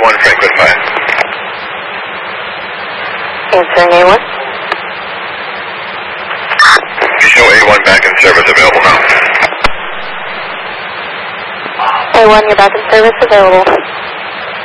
A1 Franklin 5. Answering A1. Show A1 back in service available now. A1, you're back in service available.